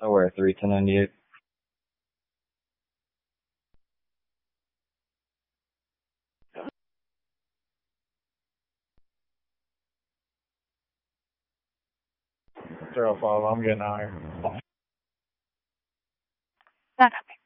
I wear a 3 1098. Zero five. I'm getting higher. No, no.